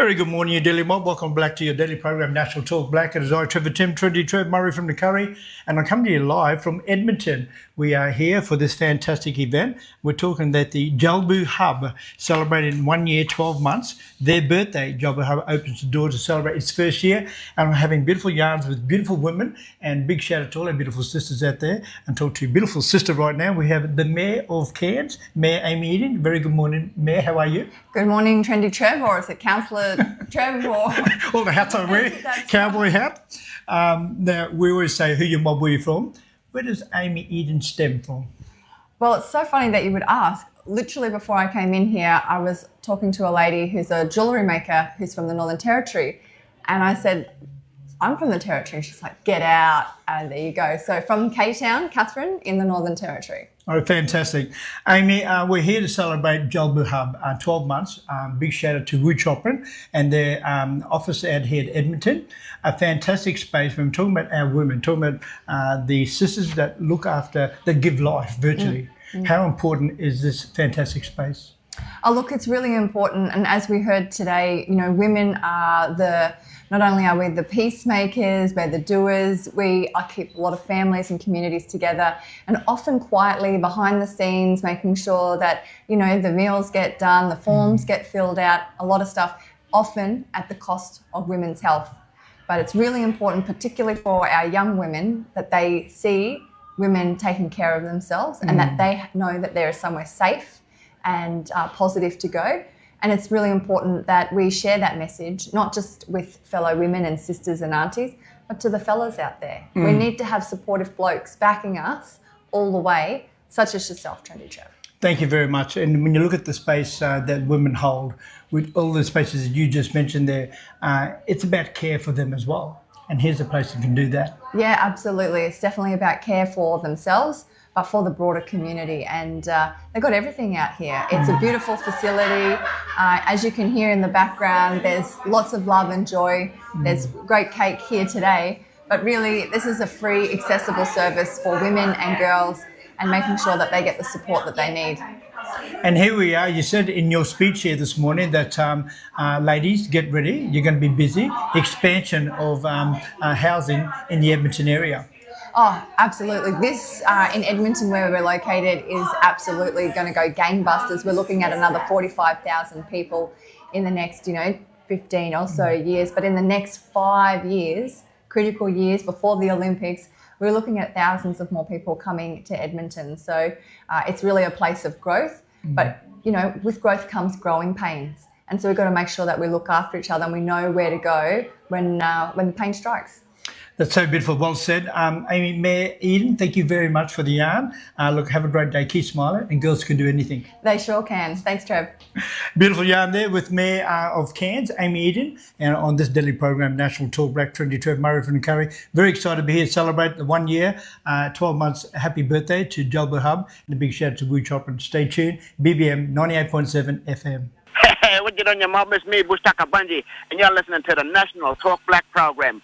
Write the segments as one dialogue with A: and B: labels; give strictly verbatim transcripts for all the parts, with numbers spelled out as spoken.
A: Very good morning, you Daily Mob. Welcome back to your daily program, National Talk Black. It is I, Trevor Tim, Trendy Trev Murray from the Curry, and I come to you live from Edmonton. We are here for this fantastic event. We're talking that the Jalbu Hub celebrated one year, twelve months. Their birthday, Jalbu Hub opens the door to celebrate its first year, and we're having beautiful yarns with beautiful women, and big shout out to all our beautiful sisters out there. And talk to your beautiful sister right now. We have the Mayor of Cairns, Mayor Amy Eden. Very good morning, Mayor. How are you?
B: Good morning, Trendy Trev, or is it Councillor Trev? Or
A: all the hats I wear, cowboy right. hat. Um, now, we always say, who your mob were you from? Where does Amy Eden stem from?
B: Well, it's so funny that you would ask. Literally before I came in here, I was talking to a lady who's a jewellery maker who's from the Northern Territory. And I said, I'm from the Territory. She's like, get out. And there you go. So from K-Town, Catherine, in the Northern Territory.
A: Oh, fantastic. Amy, uh, we're here to celebrate Jalbu Hub, uh, twelve months. Um, big shout out to Wu Chopin and their um, office out here at Edmonton. A fantastic space. When we're talking about our women, talking about uh, the sisters that look after, that give life virtually. Mm. Mm. How important is this fantastic space?
B: Oh, look, it's really important. And as we heard today, you know, women are the, not only are we the peacemakers, we're the doers, we I keep a lot of families and communities together, and often quietly behind the scenes, making sure that, you know, the meals get done, the forms mm. get filled out, a lot of stuff, often at the cost of women's health. But it's really important, particularly for our young women, that they see women taking care of themselves mm. and that they know that there is somewhere safe and uh, positive to go. And it's really important that we share that message, not just with fellow women and sisters and aunties, but to the fellas out there. Mm. We need to have supportive blokes backing us all the way, such as yourself, Trendy Trev.
A: Thank you very much. And when you look at the space uh, that women hold, with all the spaces that you just mentioned there, uh, it's about care for them as well. And here's a place that can do that.
B: Yeah, absolutely. It's definitely about care for themselves, but for the broader community. And uh, they've got everything out here. It's a beautiful facility. Uh, as you can hear in the background, there's lots of love and joy. There's great cake here today. But really, this is a free, accessible service for women and girls, and making sure that they get the support that they need.
A: And here we are. You said in your speech here this morning that, um, uh, ladies, get ready. You're going to be busy. Expansion of um, uh, housing in the Edmonton area.
B: Oh, absolutely. This uh, in Edmonton, where we're located, is absolutely going to go gangbusters. We're looking at another forty-five thousand people in the next, you know, fifteen or so years. But in the next five years, critical years before the Olympics, we're looking at thousands of more people coming to Edmonton. So uh, it's really a place of growth. Mm. But, you know, with growth comes growing pains. And so we've got to make sure that we look after each other and we know where to go when, uh, when the pain strikes.
A: That's so beautiful. Well said. Um, Amy, Mayor Eden, thank you very much for the yarn. Uh, look, have a great day. Keep smiling, and girls can do anything.
B: They sure can. Thanks, Trev.
A: Beautiful yarn there with Mayor uh, of Cairns, Amy Eden, and on this daily program, National Talk Black, Trendy Trev Murray from the Curry. Very excited to be here to celebrate the one year, uh, twelve months. Happy birthday to Jalbu Hub, and a big shout out to Wu Chopin. Stay tuned. B B M ninety-eight point seven F M.
C: Hey, what you doing, your mom? It's me, Bustaka Bunji, and you're listening to the National Talk Black program.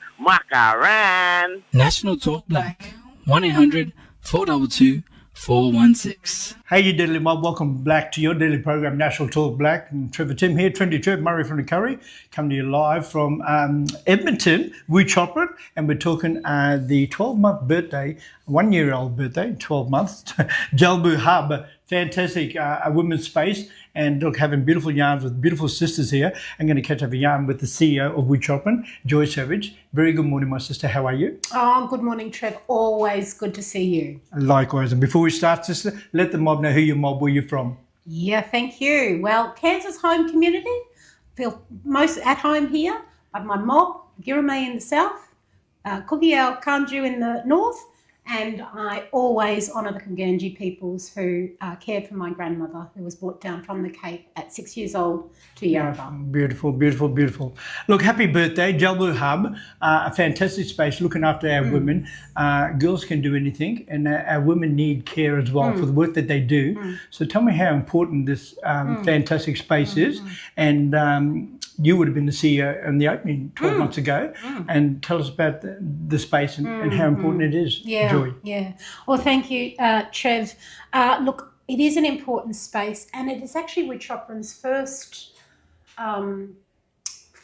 C: Makaran.
D: National Talk Black, one eight hundred, four two two, four one six.
A: Hey, you daily mob. Welcome back to your daily program, National Talk Black. And Trevor Tim here, Trendy Trev Murray from the Curry, coming to you live from um, Edmonton, Wu Chopin, and we're talking uh, the twelve-month birthday, one-year-old birthday, twelve months, Jalbu Hub. Fantastic, uh, a women's space, and look, having beautiful yarns with beautiful sisters here. I'm going to catch up a yarn with the C E O of Wu Chopin, Joy Savage. Very good morning, my sister. How are you?
E: Oh, good morning, Trev. Always good to see you.
A: Likewise. And before we start, sister, let the mob know who your mob were you from.
E: Yeah, thank you. Well, Kansas home community. Feel most at home here. But my mob, Girramay in the south, uh, Kukiao Kanju in the north. And I always honour the Kunganji peoples who uh, cared for my grandmother, who was brought down from the Cape at six years old to Yarrabah.
A: Beautiful, beautiful, beautiful. Look, happy birthday, Jalbu Hub, uh, a fantastic space looking after our mm. women. Uh, girls can do anything, and uh, our women need care as well mm. for the work that they do. Mm. So tell me how important this um, mm. fantastic space mm. is. And um, you would have been the C E O in the opening twelve mm. months ago. Mm. And tell us about the, the space and, mm. and how important mm. it is.
E: Yeah. Joy. Yeah. Well, thank you, uh, Trev. Uh, look, it is an important space, and it is actually Wu Chopin's first um,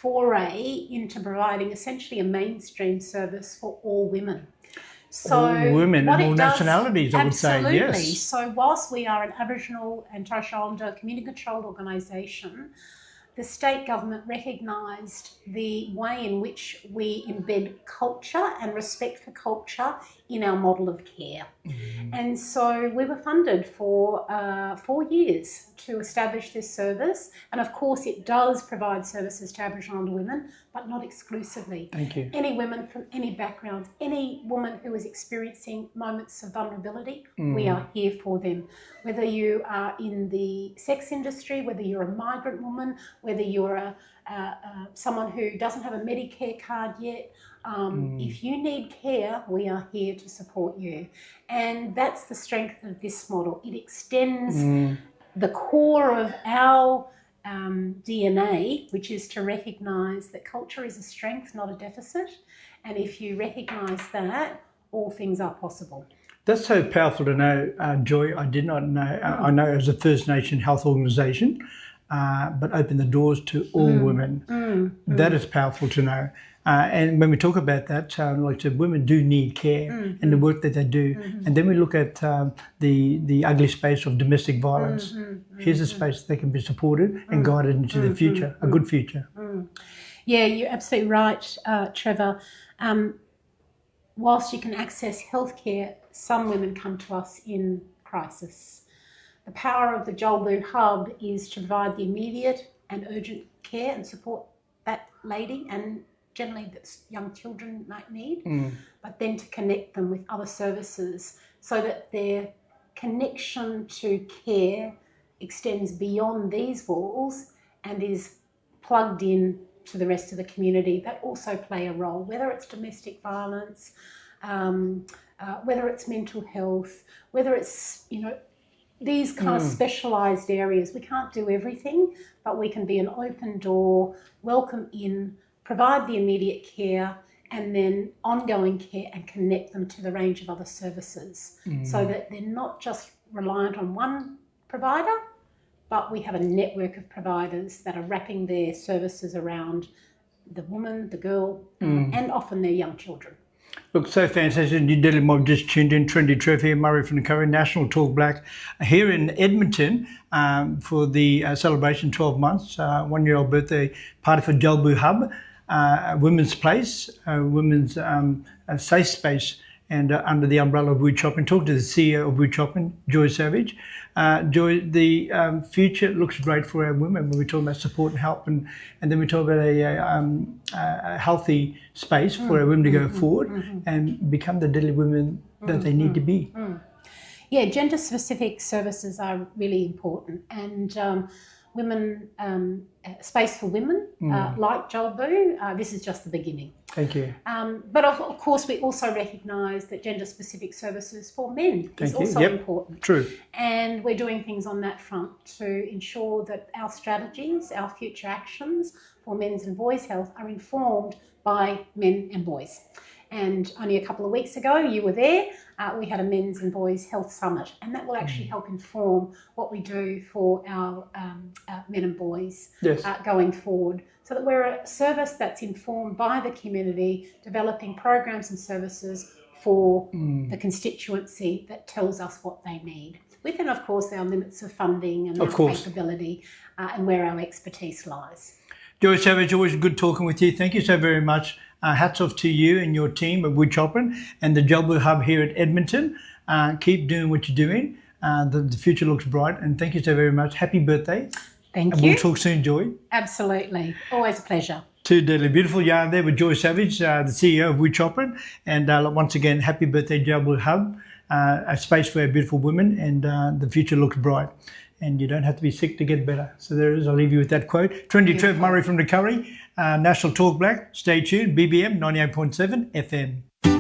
E: foray into providing essentially a mainstream service for all women. So
A: all women
E: what
A: and all
E: it does-
A: nationalities, I would say,
E: absolutely.
A: yes.
E: So whilst we are an Aboriginal and Torres Strait Islander community-controlled organisation, the state government recognised the way in which we embed culture and respect for culture in our model of care. Mm. And so we were funded for uh, four years to establish this service. And of course it does provide services to Aboriginal and Islander women, but not exclusively.
A: Thank you.
E: Any women from any backgrounds, any woman who is experiencing moments of vulnerability, mm. we are here for them. Whether you are in the sex industry, whether you're a migrant woman, whether you're a, uh, uh, someone who doesn't have a Medicare card yet, um, mm. if you need care, we are here to support you. And that's the strength of this model. It extends mm. the core of our um, D N A, which is to recognise that culture is a strength, not a deficit. And if you recognise that, all things are possible.
A: That's so powerful to know, uh, Joy. I did not know. Uh, I know as a First Nation health organisation, uh, but open the doors to all mm. women. Mm. That mm. is powerful to know. Uh, and when we talk about that, um, like I said, women do need care mm-hmm. and the work that they do. Mm-hmm. And then we look at um, the the ugly space of domestic violence. Mm-hmm. Here's a space they can be supported mm-hmm. and guided into mm-hmm. the future, a good future.
E: Mm-hmm. Yeah, you're absolutely right, uh, Trevor. Um, whilst you can access healthcare, some women come to us in crisis. The power of the Jalbu Hub is to provide the immediate and urgent care and support that lady, and generally that young children might need, mm. but then to connect them with other services so that their connection to care extends beyond these walls and is plugged in to the rest of the community that also play a role, whether it's domestic violence, um, uh, whether it's mental health, whether it's, you know, these kind mm. of specialised areas. We can't do everything, but we can be an open door, welcome in, provide the immediate care and then ongoing care and connect them to the range of other services mm. so that they're not just reliant on one provider, but we have a network of providers that are wrapping their services around the woman, the girl, mm. and often their young children.
A: Look, so fantastic. New Delhi Mob just tuned in. Trendy Trev here, Murray from the Curry, National Talk Black, here in Edmonton um, for the uh, celebration twelve months, uh, one-year-old birthday party for Jalbu Hub, uh, a women's place, a women's um, a safe space, and uh, under the umbrella of Wood Chopping. Talk to the C E O of Wood Chopping, Joy Savage. Uh, Joy, the um, future looks great for our women when we talk about support and help, and, and then we talk about a, a, um, a healthy space for mm, our women to go mm, forward mm, and become the deadly women that mm, they need mm, to be.
E: Mm. Yeah, gender-specific services are really important, and um, women, um, space for women, mm. uh, like Jalbu, uh, this is just the beginning.
A: Thank you.
E: Um, but of, of course, we also recognise that gender-specific services for men
A: Thank
E: is
A: you.
E: also
A: Yep.
E: important.
A: True.
E: And we're doing things on that front to ensure that our strategies, our future actions for men's and boys' health are informed by men and boys. And only a couple of weeks ago, you were there, uh, we had a men's and boys' health summit, and that will actually help inform what we do for our um, uh, men and boys
A: yes.
E: uh, going forward, so that we're a service that's informed by the community, developing programs and services for mm. the constituency that tells us what they need. Within, of course, our limits of funding and
A: of
E: our
A: course.
E: capability uh, and where our expertise lies.
A: Joy Savage, always good talking with you. Thank you so very much. Uh, hats off to you and your team at Wood Chopping and the Jalbu Hub here at Edmonton. Uh, keep doing what you're doing. Uh, the, the future looks bright, and thank you so very much. Happy birthday.
E: Thank
A: and
E: you.
A: We'll talk soon, Joy.
E: Absolutely. Always a pleasure.
A: Two deadly beautiful yarn there with Joy Savage, uh, the C E O of Wood Chopping. And uh, once again, happy birthday, Jalbu Hub. Uh, a space for our beautiful women, and uh, the future looks bright. And you don't have to be sick to get better. So there it is. I'll leave you with that quote. Trendy Trev Murray from the Curry, uh, National Talk Black. Stay tuned. B B M ninety-eight point seven F M.